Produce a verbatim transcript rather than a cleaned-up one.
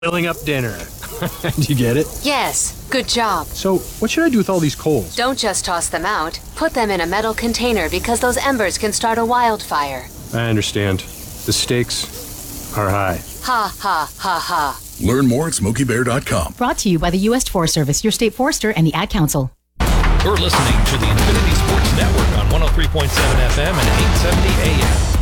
Filling up dinner. Do you get it? Yes, good job. So, what should I do with all these coals? Don't just toss them out. Put them in a metal container because those embers can start a wildfire. I understand. The stakes are high. Ha, ha, ha, ha. Learn more at smokey bear dot com. Brought to you by the U S Forest Service, your state forester, and the Ad Council. You're listening to the Infinity Sports Network on one oh three point seven F M and eight seventy A M.